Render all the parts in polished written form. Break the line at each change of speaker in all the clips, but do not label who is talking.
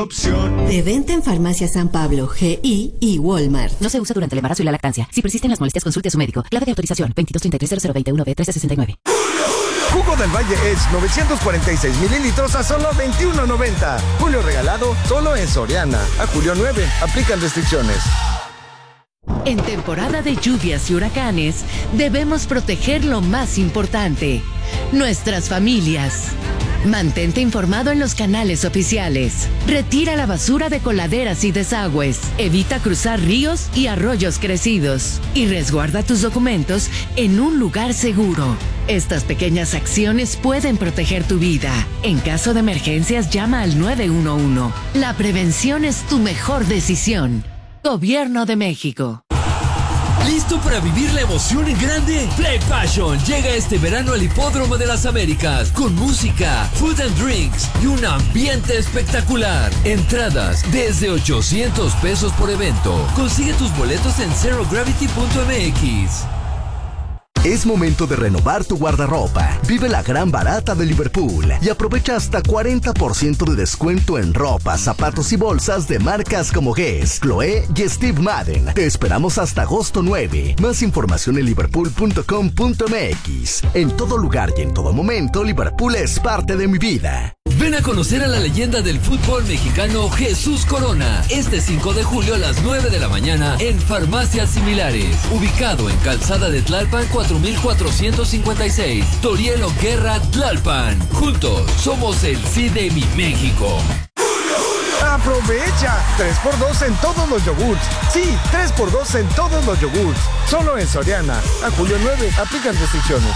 opción.
De venta en Farmacia San Pablo, GI y Walmart.
No se usa durante el embarazo y la lactancia. Si persisten las molestias, consulte a su médico. Clave de autorización 2233-0021-B1369.
Jugo del Valle Edge 946 mililitros a solo $21.90. Julio regalado solo en Soriana. A julio 9. Aplican restricciones.
En temporada de lluvias y huracanes, debemos proteger lo más importante: nuestras familias. Mantente informado en los canales oficiales. Retira la basura de coladeras y desagües. Evita cruzar ríos y arroyos crecidos. Y resguarda tus documentos en un lugar seguro. Estas pequeñas acciones pueden proteger tu vida. En caso de emergencias, llama al 911. La prevención es tu mejor decisión. Gobierno de México.
¿Listo para vivir la emoción en grande? Play Passion llega este verano al Hipódromo de las Américas con música, food and drinks y un ambiente espectacular. Entradas desde $800 por evento. Consigue tus boletos en zerogravity.mx.
Es momento de renovar tu guardarropa. Vive la gran barata de Liverpool y aprovecha hasta 40% de descuento en ropa, zapatos y bolsas de marcas como Guess, Chloé y Steve Madden. Te esperamos hasta agosto 9. Más información en liverpool.com.mx. En todo lugar y en todo momento, Liverpool es parte de mi vida.
Ven a conocer a la leyenda del fútbol mexicano, Jesús Corona, este 5 de julio a las 9 de la mañana en Farmacias Similares, ubicado en Calzada de Tlalpan 4456, Torielo Guerra, Tlalpan. Juntos somos el sí de mi México.
¡Aprovecha! 3x2 en todos los yogurts. Sí, 3x2 en todos los yogurts. Solo en Soriana. A julio 9. Aplican restricciones.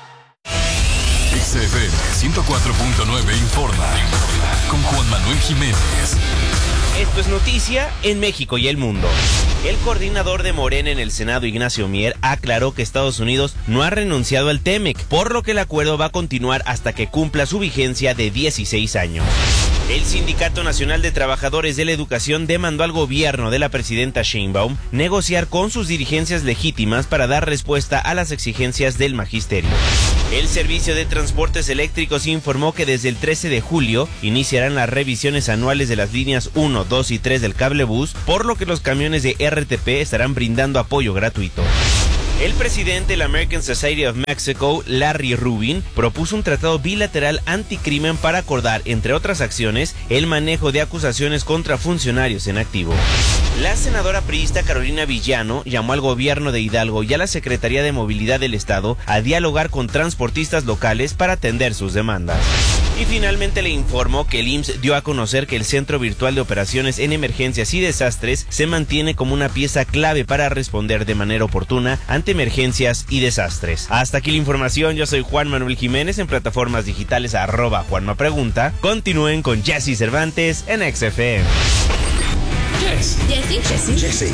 XFM 104.9 informa con Juan Manuel Jiménez.
Esto es noticia en México y el mundo. El coordinador de Morena en el Senado, Ignacio Mier, aclaró que Estados Unidos no ha renunciado al TEMEC, por lo que el acuerdo va a continuar hasta que cumpla su vigencia de 16 años. El Sindicato Nacional de Trabajadores de la Educación demandó al gobierno de la presidenta Sheinbaum negociar con sus dirigencias legítimas para dar respuesta a las exigencias del magisterio. El Servicio de Transportes Eléctricos informó que desde el 13 de julio iniciarán las revisiones anuales de las líneas 1, 2 y 3 del cablebús, por lo que los camiones de RTP estarán brindando apoyo gratuito. El presidente de la American Society of Mexico, Larry Rubin, propuso un tratado bilateral anticrimen para acordar, entre otras acciones, el manejo de acusaciones contra funcionarios en activo. La senadora priista Carolina Villano llamó al gobierno de Hidalgo y a la Secretaría de Movilidad del Estado a dialogar con transportistas locales para atender sus demandas. Y finalmente le informó que el IMSS dio a conocer que el Centro Virtual de Operaciones en Emergencias y Desastres se mantiene como una pieza clave para responder de manera oportuna ante emergencias y desastres. Hasta aquí la información, yo soy Juan Manuel Jiménez, en plataformas digitales @JuanmaPregunta. Continúen con Jesse Cervantes en XFM.
Jesse Cervantes.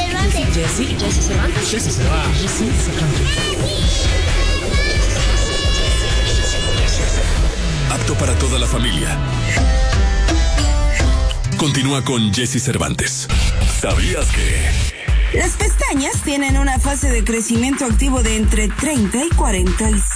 Apto para toda la familia. Continúa con Jesse Cervantes. ¿Sabías que?
Las pestañas tienen una fase de crecimiento activo de entre 30 y 45